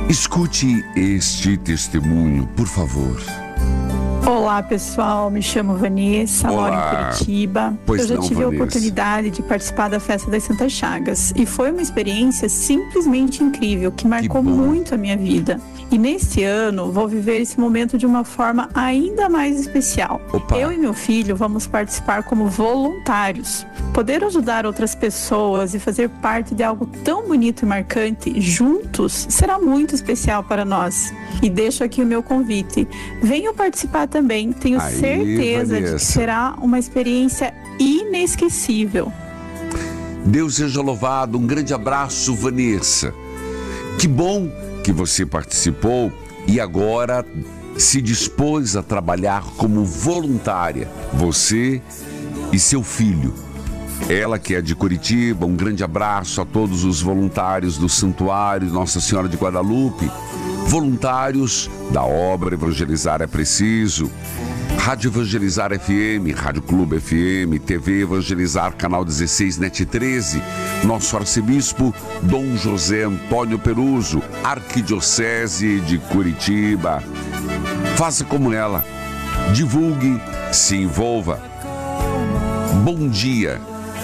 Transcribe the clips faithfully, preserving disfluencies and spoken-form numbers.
Escute este testemunho, por favor. Olá pessoal, me chamo Vanessa, Olá. moro em Curitiba. Pois Eu já não, tive Vanessa. a oportunidade de participar da Festa das Santas Chagas e foi uma experiência simplesmente incrível que marcou bom. muito a minha vida. E neste ano vou viver esse momento de uma forma ainda mais especial. Opa. Eu e meu filho vamos participar como voluntários. Poder ajudar outras pessoas e fazer parte de algo tão bonito e marcante juntos será muito especial para nós. E deixo aqui o meu convite. Venham participar também, tenho Aí, certeza de que Vanessa. será uma experiência inesquecível. Deus seja louvado, um grande abraço, Vanessa. Que bom que você participou e agora se dispôs a trabalhar como voluntária, você e seu filho. Ela que é de Curitiba, um grande abraço a todos os voluntários do Santuário Nossa Senhora de Guadalupe, voluntários da obra Evangelizar é Preciso, Rádio Evangelizar F M, Rádio Clube F M, T V Evangelizar, Canal dezesseis, Net treze, nosso arcebispo Dom José Antônio Peruso, Arquidiocese de Curitiba. Faça como ela, divulgue, se envolva. Bom dia.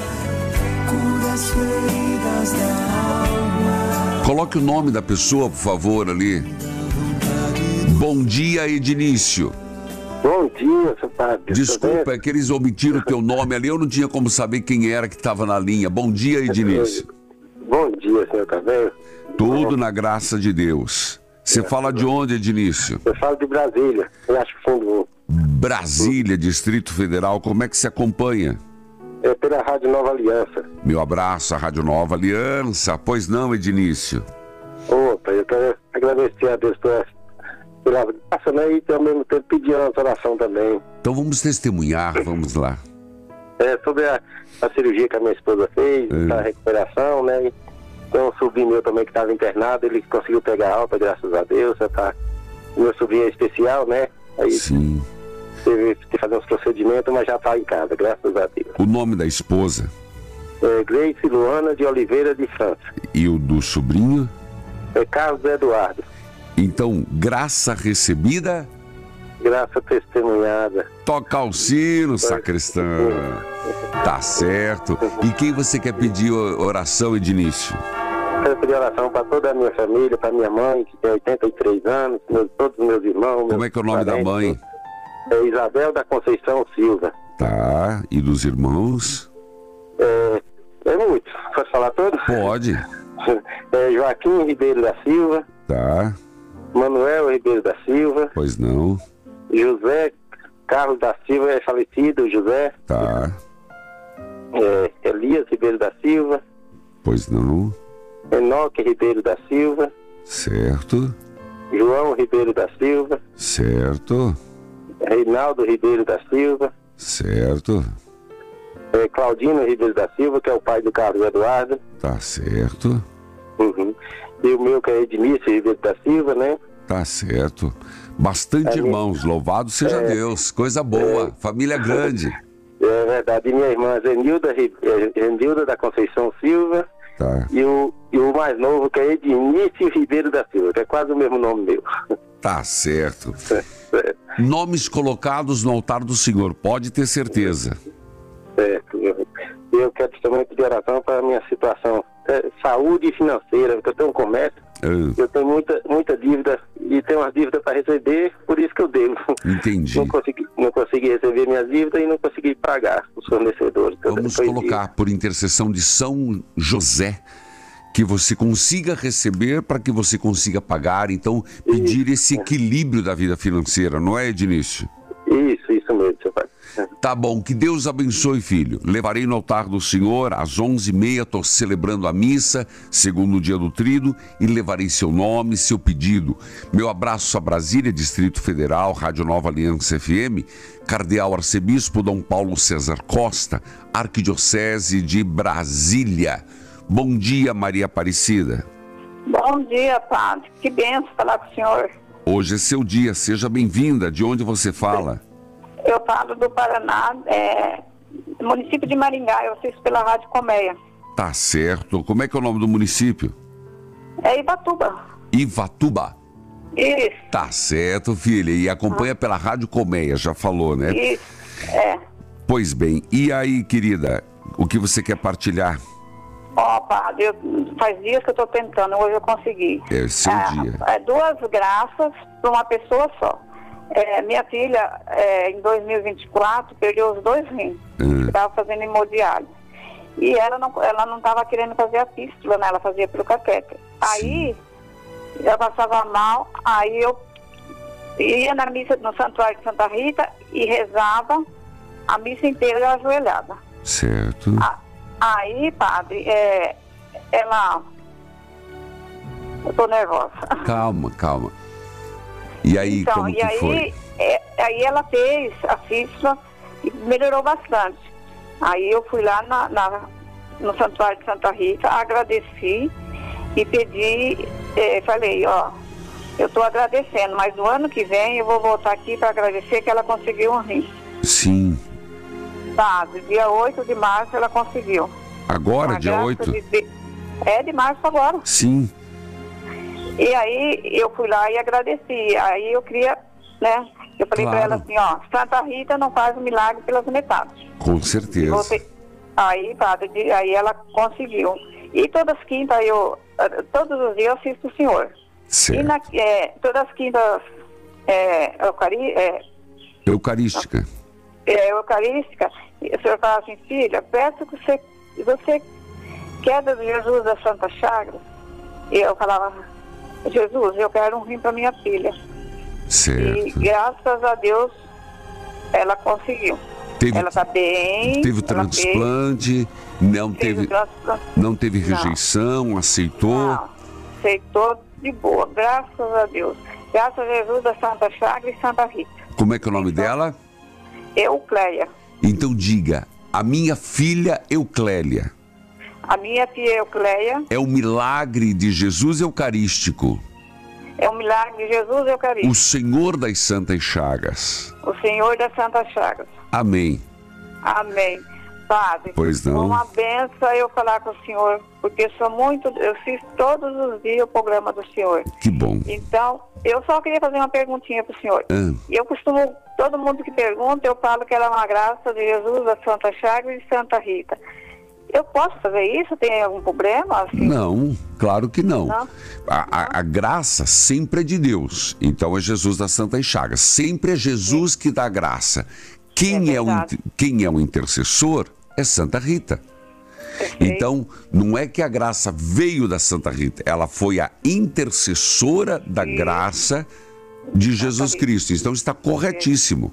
Coloque o nome da pessoa, por favor, ali. Bom dia, Ednício. Bom dia, seu padre. Desculpa, é que eles omitiram o teu nome ali, eu não tinha como saber quem era que estava na linha. Bom dia, Ednício. Bom dia, senhor, tá bem? Tudo na graça de Deus. Você fala de onde, Ednício? Eu falo de Brasília, eu acho que fundo Brasília, Distrito Federal. Como é que se acompanha? é pela Rádio Nova Aliança. Meu abraço à Rádio Nova Aliança. Pois não, Ednício? Opa, eu quero agradecer a Deus pela, pela graça, né? E ao mesmo tempo pedir uma oração também. Então vamos testemunhar, vamos lá. É, sobre a, a cirurgia que a minha esposa fez, É. a recuperação, né? E tem um sobrinho meu também que estava internado, ele conseguiu pegar alta, graças a Deus. Já tá... Meu sobrinho é especial, né? Aí Sim. teve que fazer uns procedimentos, mas já está em casa, graças a Deus. O nome da esposa É Gleice Luana de Oliveira de França. e o do sobrinho? É Carlos Eduardo. Então, graça recebida, Graça testemunhada. toca o sino, sacristão. Tá certo. E quem você quer pedir oração, Ednício? Quero pedir oração para toda a minha família, para minha mãe, que tem oitenta e três anos, meus, todos os meus irmãos. Como meus é que é o nome da parentes. mãe? É Isabel da Conceição Silva. Tá. E dos irmãos? É, é muito. Posso falar todos? Pode. É Joaquim Ribeiro da Silva, Tá. Manuel Ribeiro da Silva, Pois não. José Carlos da Silva, é falecido, José. Tá. É, Elias Ribeiro da Silva, Pois não. Enoque Ribeiro da Silva, Certo. João Ribeiro da Silva, Certo. Reinaldo Ribeiro da Silva, Certo. é, Claudino Ribeiro da Silva, que é o pai do Carlos Eduardo, Tá certo. uhum. E o meu que é Ednício Ribeiro da Silva, né? Tá certo. Bastante É, irmãos, louvado seja Deus. Coisa boa, família grande. É verdade. E minha irmã Zenilda, Ri- é, Zenilda da Conceição Silva, Tá. e o, e o mais novo que é Ednício Ribeiro da Silva, que é quase o mesmo nome meu. Tá certo. É, Nomes colocados no altar do Senhor, pode ter certeza. certo. E eu quero também pedir oração para a minha situação, é, saúde financeira, porque eu tenho um comércio, Ah, eu tenho muita, muita dívida e tenho umas dívidas para receber, por isso que eu devo. entendi. Não consegui, não consegui receber minhas dívidas e não consegui pagar os fornecedores. Vamos Foi colocar por intercessão de São José que você consiga receber para que você consiga pagar. Então, pedir esse equilíbrio da vida financeira, não é, Ednício? Isso, isso mesmo, seu pai. Tá bom, que Deus abençoe, filho. Levarei no altar do Senhor, às onze e meia, estou celebrando a missa, segundo dia do trido, e levarei seu nome, seu pedido. Meu abraço a Brasília, Distrito Federal, Rádio Nova Aliança F M, Cardeal Arcebispo Dom Paulo César Costa, Arquidiocese de Brasília. Bom dia, Maria Aparecida. Bom dia, padre. Que benção falar com o senhor. Hoje é seu dia, seja bem-vinda. De onde você fala? Eu falo do Paraná, é, município de Maringá, eu assisto pela Rádio Colmeia. Tá certo. Como é que é o nome do município? É Ibatuba. Ivatuba. Isso. Tá certo, filha. E acompanha pela Rádio Colmeia, já falou, né? Isso, é. Pois bem. E aí, querida, o que você quer partilhar? Ó, padre, eu, faz dias que eu estou tentando, hoje eu consegui. É seu é, dia. É duas graças para uma pessoa só. É, minha filha, é, em dois mil e vinte e quatro, perdeu os dois rins. Hum. Estava fazendo hemodiálise. E ela não ela não estava querendo fazer a fístula, né? Ela fazia pelo catéter. Aí, ela passava mal, aí eu ia na missa no Santuário de Santa Rita e rezava a missa inteira ajoelhada. Certo. A, aí, padre, é, ela... Eu tô nervosa. Calma, calma. E aí, então, como e que aí, foi? É, aí ela fez a fístula e melhorou bastante. Aí eu fui lá na, na, no Santuário de Santa Rita, agradeci e pedi, eh, falei, ó, eu estou agradecendo, mas no ano que vem eu vou voltar aqui para agradecer que ela conseguiu um rim. Sim. Sabe, dia oito de março ela conseguiu. Agora, A dia graça oito? de Deus. É de março agora. Sim. E aí eu fui lá e agradeci. Aí eu queria, né? Eu falei Claro. para ela assim, ó, Santa Rita não faz o milagre pelas metades. Com certeza. Você... Aí, padre, de- aí ela conseguiu. E todas as quintas eu, eh, todos os dias eu assisto o senhor. Certo. E na, eh, todas as quintas é, eucari, é, Eucarística. é, eucarística, o senhor fala assim, filha, peço que você, você quer de Jesus da Santa Chagas? E eu falava, Jesus, eu quero um rim para minha filha. E Certo. graças a Deus ela conseguiu. Teve, Ela está bem. teve o ela fez- transplante, não fez o teve, transplante. não teve Não. rejeição, aceitou. Não, aceitou de boa, graças a Deus. Graças a Jesus da Santa Chaga e Santa Rita. Como é que é o nome Então- dela? Eucléia. Então diga, a minha filha Euclélia A minha filha Eucléia é o milagre de Jesus Eucarístico, é um milagre de Jesus Eucarístico. o Senhor das Santas Chagas. O Senhor da Santa Chagas. Amém. Amém. Padre, Pois não. uma benção eu falar com o senhor, porque sou muito, eu assisto todos os dias o programa do senhor. Que bom. Então, eu só queria fazer uma perguntinha para o senhor. Ah, E eu costumo, todo mundo que pergunta, eu falo que ela é uma graça de Jesus, da Santa Chagas e Santa Rita. Eu posso fazer isso? Tem algum problema? Assim? não, claro que não. Não? A, a- a graça sempre é de Deus. Então é Jesus das Santas Chagas. Sempre é Jesus que dá graça. Quem É é, o, verdade. inter- quem é o intercessor é Santa Rita. Perfeito. Então, não é que a graça veio da Santa Rita, ela foi a intercessora da Isso. graça de Jesus Rita. Cristo. Então está corretíssimo.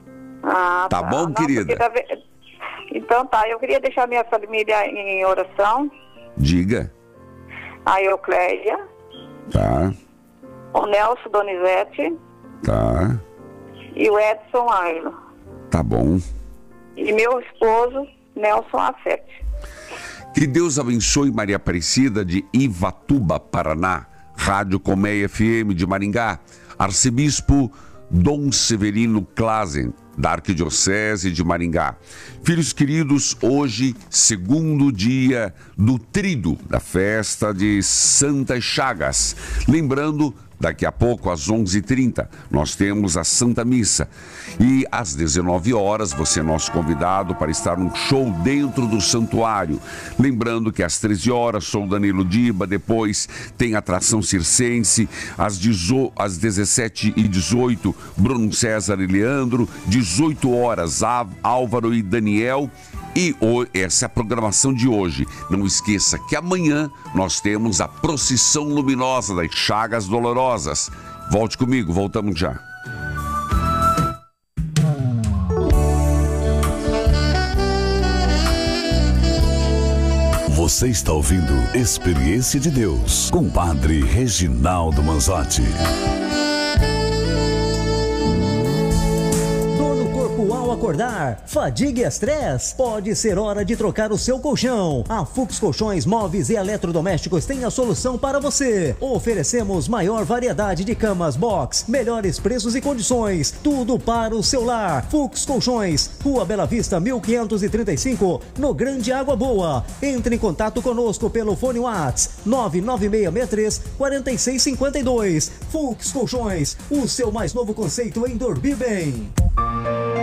Ah, Tá bom, querida? porque tá ve- Então tá, eu queria deixar minha família em oração. Diga. A Eucléia, Tá, o Nelson Donizete tá, e o Edson Ailo. tá bom. E meu esposo, Nelson Afete. Que Deus abençoe Maria Aparecida de Ivatuba, Paraná, Rádio Colmeia F M de Maringá, Arcebispo Dom Severino Klazen, da Arquidiocese de Maringá. Filhos queridos, hoje, segundo dia do Tríduo, da festa de Santas Chagas. Lembrando, daqui a pouco, às onze e trinta, nós temos a Santa Missa. E às dezenove horas, você é nosso convidado para estar num show dentro do santuário. Lembrando que às treze horas, show Danilo Diba, depois tem atração circense, às, dezo... às dezessete e dezoito, Bruno César e Leandro, dezoito horas, Álvaro e Daniel. E o- essa é a programação de hoje. Não esqueça que amanhã nós temos a procissão luminosa das Chagas Dolorosas. Volte comigo, voltamos já. Você está ouvindo Experiência de Deus com Padre Reginaldo Manzotti. Dor no corpo ao acordar? Fadiga e estresse? Pode ser hora de trocar o seu colchão. A Fux Colchões, Móveis e Eletrodomésticos tem a solução para você. Oferecemos maior variedade de camas box, melhores preços e condições, tudo para o seu lar. Fux Colchões, Rua Bela Vista, mil quinhentos e trinta e cinco, no Grande Água Boa. Entre em contato conosco pelo fone WhatsApp nove nove seis seis três, quatro seis cinco dois. Fux Colchões, o seu mais novo conceito em dormir bem.